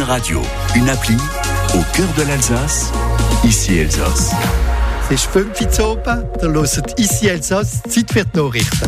Radio, une appli au cœur de l'Alsace, ici Elsass. C'est 5 Opa, da hört ici Elsass, Zeit für die Nachrichten.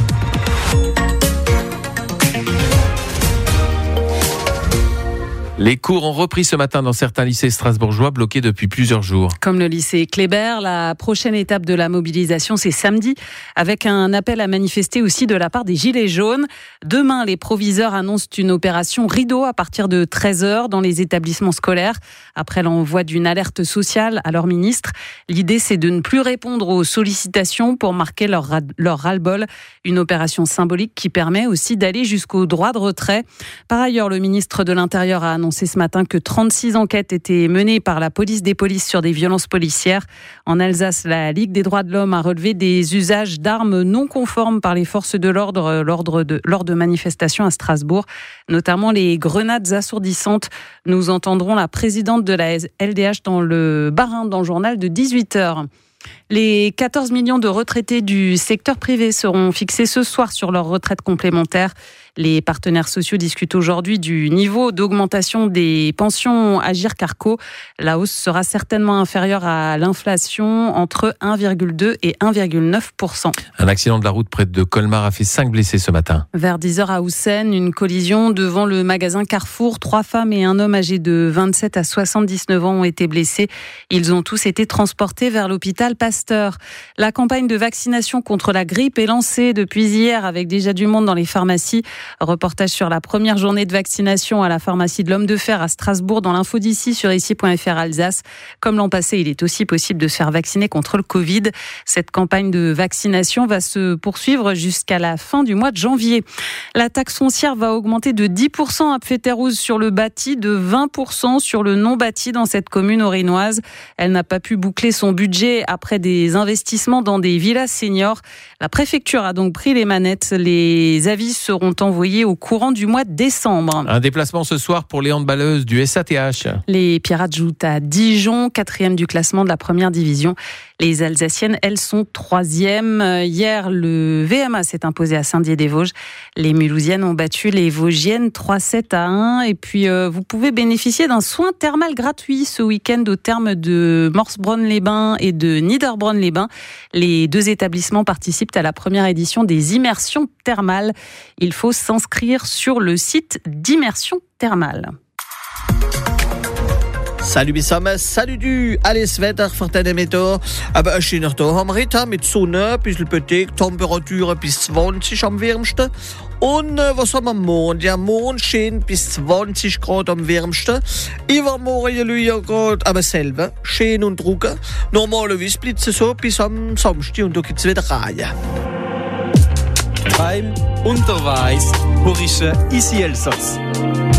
Les cours ont repris ce matin dans certains lycées strasbourgeois bloqués depuis plusieurs jours. Comme le lycée Kléber, la prochaine étape de la mobilisation, c'est samedi, avec un appel à manifester aussi de la part des Gilets jaunes. Demain, les proviseurs annoncent une opération rideau à partir de 13h dans les établissements scolaires, après l'envoi d'une alerte sociale à leur ministre. L'idée, c'est de ne plus répondre aux sollicitations pour marquer leur ras-le-bol. Une opération symbolique qui permet aussi d'aller jusqu'au droit de retrait. Par ailleurs, le ministre de l'Intérieur a annoncé ce matin que 36 enquêtes étaient menées par la police des polices sur des violences policières. En Alsace, la Ligue des droits de l'homme a relevé des usages d'armes non conformes par les forces de l'ordre lors de manifestations à Strasbourg, notamment les grenades assourdissantes. Nous entendrons la présidente de la LDH dans le Bas-Rhin dans le journal de 18h. Les 14 millions de retraités du secteur privé seront fixés ce soir sur leur retraite complémentaire. Les partenaires sociaux discutent aujourd'hui du niveau d'augmentation des pensions Agirc-Arrco. La hausse sera certainement inférieure à l'inflation, entre 1,2 et 1,9%. Un accident de la route près de Colmar a fait 5 blessés ce matin. Vers 10h à Houssen, une collision devant le magasin Carrefour. 3 femmes et un homme âgés de 27 à 79 ans ont été blessés. Ils ont tous été transportés vers l'hôpital Pasteur. La campagne de vaccination contre la grippe est lancée depuis hier avec déjà du monde dans les pharmacies. Reportage sur la première journée de vaccination à la pharmacie de l'Homme de Fer à Strasbourg dans l'info d'ici sur ici.fr Alsace. Comme l'an passé, il est aussi possible de se faire vacciner contre le Covid. Cette campagne de vaccination va se poursuivre jusqu'à la fin du mois de janvier. La taxe foncière va augmenter de 10% à Pfetterhouse sur le bâti, de 20% sur le non bâti dans cette commune orinoise. Elle n'a pas pu boucler son budget après des investissements dans des villas seniors. La préfecture a donc pris les manettes. Les avis seront envoyés au courant du mois de décembre. Un déplacement ce soir pour les handballeuses du SATH. Les Pirates jouent à Dijon, 4e du classement de la première division. Les Alsaciennes, elles, sont 3e. Hier, le VMA s'est imposé à Saint-Dié-des-Vosges. Les Mulhousiennes ont battu les Vosgiennes 3-7-1. Et puis, vous pouvez bénéficier d'un soin thermal gratuit ce week-end au terme de Morsbronn-les-Bains et de Niederbronn-les-Bains. Les 2 établissements participent à la première édition des immersions thermales. Il faut s'inscrire sur le site d'Immersion Thermale. Salut zusammen, salut du, alles Wetter für den Mittag. Aber ein schöner Tag haben wir mit Sonne, ein bisschen bedeckt, Temperatur bis 20 am wärmsten. Und was haben wir morgen? Ja, morgen schön bis 20 Grad am wärmsten. Übermorgen ja Grad, aber selber schön und trocken. Normalerweise bleibt es so bis am Samstag und da gibt es wieder Reihen. Heim, unterweis, Horische, ici Elsass.